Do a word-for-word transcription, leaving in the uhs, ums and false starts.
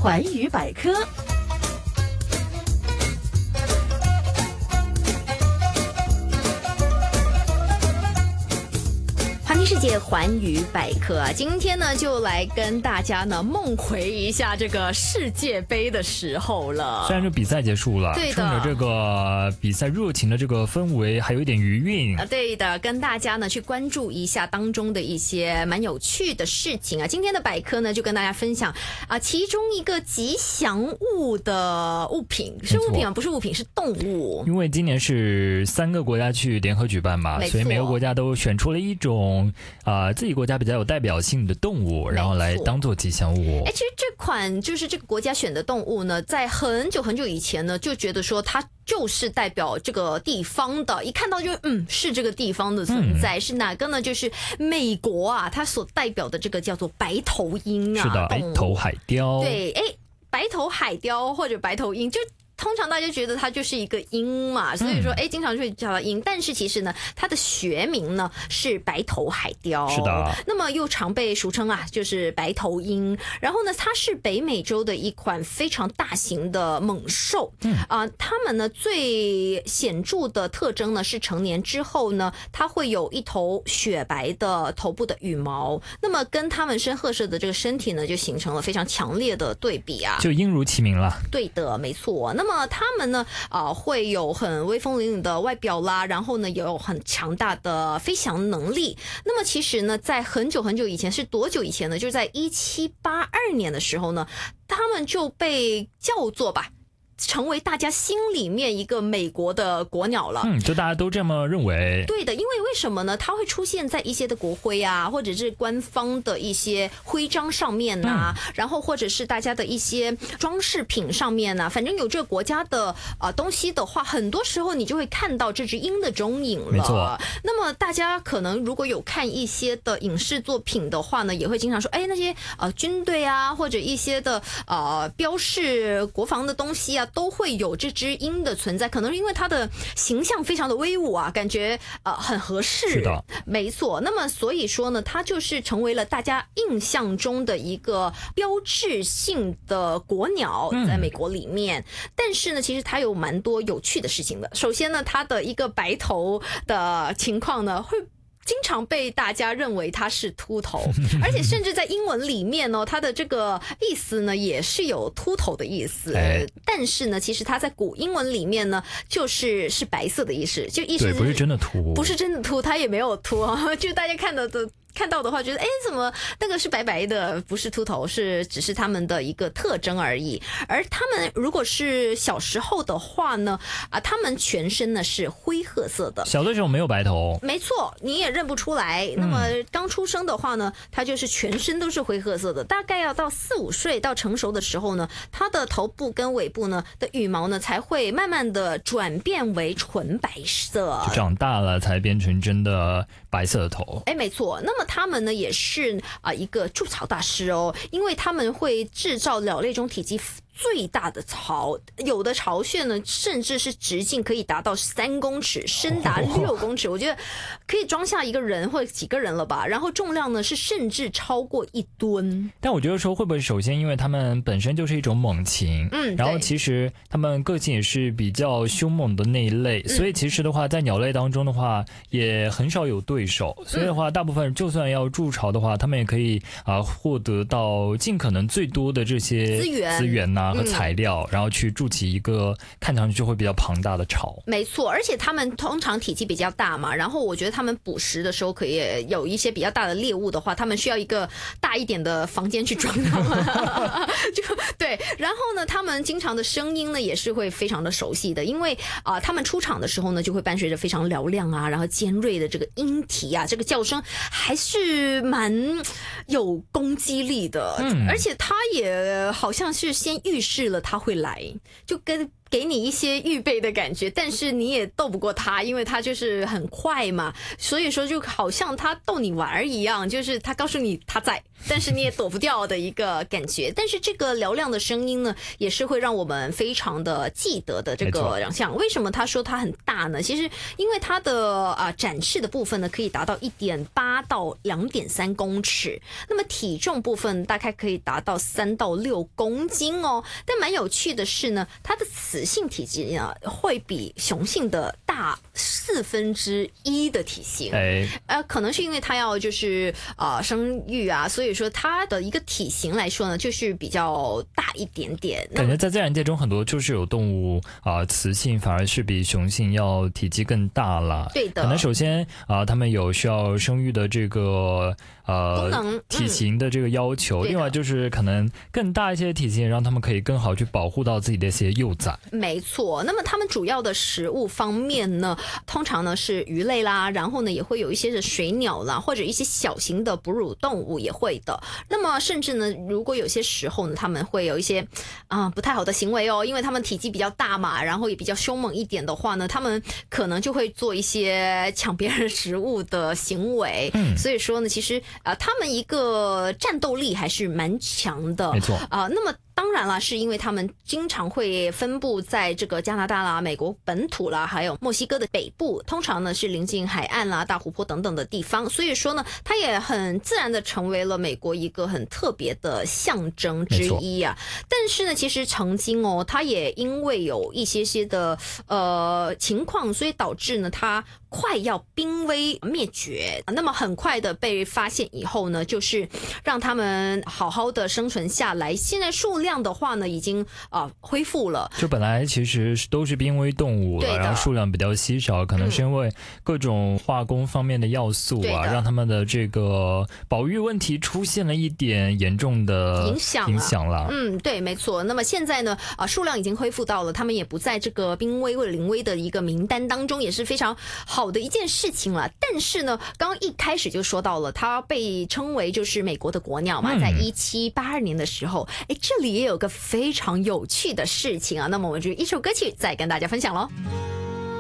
环宇百科。环听世界，环宇百科啊！今天呢，就来跟大家呢梦回一下这个世界杯的时候了。 虽然这比赛结束了， 对的， 趁着这个比赛热情的这个氛围，还有一点余韵啊，对的，跟大家呢去关注一下当中的一些蛮有趣的事情啊。今天的百科呢，就跟大家分享啊，其中一个吉祥物的物品是物品啊，不是物品，是动物。 因为今年是三个国家去联合举办嘛，所以每个国家都选出了一种。啊、呃，自己国家比较有代表性的动物，然后来当做吉祥物。 哎，其实这款就是这个国家选的动物呢，在很久很久以前呢，就觉得说它就是代表这个地方的，一看到就嗯是这个地方的存在，嗯、是哪个呢？就是美国啊，它所代表的这个叫做白头鹰啊， 是的，白头海雕。 对，哎，白头海雕或者白头鹰就。通常大家觉得它就是一个鹰嘛，所以说哎，经常就会叫它鹰。但是其实呢，它的学名呢是白头海雕， 是的。 那么又常被俗称啊，就是白头鹰。然后呢，它是北美洲的一款非常大型的猛兽。嗯啊、呃，它们呢最显著的特征呢是成年之后呢，它会有一头雪白的头部的羽毛，那么跟它们深褐色的这个身体呢，就形成了非常强烈的对比啊。 就鹰如其名了。 对的，没错。那么那么他们呢，啊、呃，会有很威风凛凛的外表啦，然后呢，也有很强大的飞翔能力。那么其实呢，在很久很久以前，是多久以前呢？就是在一七八二年的时候呢，他们就被叫做吧。成为大家心里面一个美国的国鸟了， 嗯，就大家都这么认为。 对的，因为为什么呢？它会出现在一些的国徽啊，或者是官方的一些徽章上面啊，嗯、然后或者是大家的一些装饰品上面啊，反正有这个国家的啊、呃、东西的话，很多时候你就会看到这只鹰的踪影了。 没错。 那么大家可能如果有看一些的影视作品的话呢，也会经常说，哎，那些呃军队啊，或者一些的呃标示国防的东西啊。都会有这只鹰的存在，可能是因为它的形象非常的威武啊，感觉呃很合适。 是的， 没错。那么所以说呢，它就是成为了大家印象中的一个标志性的国鸟，在美国里面。嗯、但是呢，其实它有蛮多有趣的事情的。首先呢，它的一个白头的情况呢，会。经常被大家认为它是秃头，而且甚至在英文里面呢，它的这个意思呢也是有秃头的意思。哎、但是呢，其实它在古英文里面呢，就是是白色的意思，就意思是对，不是真的秃， 不是真的秃，它也没有秃啊，就大家看到的。看到的话觉得哎，怎么那个是白白的，不是秃头，是只是他们的一个特征而已。而他们如果是小时候的话呢，啊，他们全身呢是灰褐色的， 小的时候没有白头， 没错，你也认不出来。那么刚出生的话呢，他就是全身都是灰褐色的，大概要到四五岁到成熟的时候呢，他的头部跟尾部呢的羽毛呢才会慢慢的转变为纯白色， 就长大了才变成真的白色的头。 哎，没错。那么他们呢也是啊、呃、一个筑巢大师哦，因为他们会制造鸟类中体积最大的巢，有的巢穴呢甚至是直径可以达到三公尺，深达六公尺，我觉得可以装下一个人或者几个人了吧。然后重量呢是甚至超过一吨。 但我觉得说会不会首先因为他们本身就是一种猛禽，嗯，然后其实他们个性也是比较凶猛的那一类，嗯、所以其实的话在鸟类当中的话也很少有对手，所以的话大部分就算要筑巢的话，他们也可以啊、呃、获得到尽可能最多的这些资源资源呐、啊。和材料、嗯，然后去筑起一个看上去就会比较庞大的巢。 没错，而且他们通常体积比较大嘛，然后我觉得他们捕食的时候可以有一些比较大的猎物的话，他们需要一个大一点的房间去装它们。就对，然后呢，他们经常的声音呢也是会非常的熟悉的，因为啊、呃，他们出场的时候呢就会伴随着非常嘹亮啊，然后尖锐的这个音啼啊，这个叫声还是蛮有攻击力的，嗯，而且他也好像是先预示了他会来，就跟给你一些预备的感觉，但是你也斗不过他，因为他就是很快嘛，所以说就好像他逗你玩一样，就是他告诉你他在，但是你也躲不掉的一个感觉。但是这个嘹亮的声音呢，也是会让我们非常的记得的这个长相。为什么他说它很大呢？其实因为它的啊、呃、展示的部分呢，可以达到一点八到两点三公尺，那么体重部分大概可以达到三到六公斤哦。但蛮有趣的是呢，它的雌性体积呢会比雄性的大四分之一的体型。 哎， 呃，可能是因为它要就是呃生育啊，所以说它的一个体型来说呢，就是比较大一点点。 感觉在自然界中很多就是有动物啊、呃，雌性反而是比雄性要体积更大了。 对的， 可能首先啊、呃，他们有需要生育的这个呃嗯、 体型的这个要求，另外就是可能更大一些的体型，让他们可以更好去保护到自己的一些幼崽。 没错，那么他们主要的食物方面呢，通常呢是鱼类啦，然后呢也会有一些的水鸟啦，或者一些小型的哺乳动物也会的。那么甚至呢，如果有些时候呢，他们会有一些啊、呃、不太好的行为哦，因为他们体积比较大嘛，然后也比较凶猛一点的话呢，他们可能就会做一些抢别人食物的行为。嗯，所以说呢，其实啊、呃，他们一个战斗力还是蛮强的。 没错啊、呃，那么。当然啦，是因为他们经常会分布在这个加拿大啦、美国本土啦，还有墨西哥的北部，通常呢是临近海岸啦、大湖泊等等的地方，所以说呢，它也很自然的成为了美国一个很特别的象征之一啊。但是呢，其实曾经哦，它也因为有一些些的呃情况，所以导致呢它快要濒危灭绝。那么很快的被发现以后呢，就是让他们好好的生存下来。现在数量的话呢，已经啊、呃、恢复了。 就本来其实都是濒危动物了，然后数量比较稀少，可能是因为各种化工方面的要素啊，嗯、让他们的这个保育问题出现了一点严重的影响影响了。 嗯，对，没错。那么现在呢，啊、呃、数量已经恢复到了，他们也不在这个濒危或者临危的一个名单当中，也是非常好的一件事情了。但是呢，刚刚一开始就说到了，它被称为就是美国的国鸟嘛，嗯、在一七八二年的时候，哎，这里也有个非常有趣的事情啊，那么我们就一首歌曲再跟大家分享咯。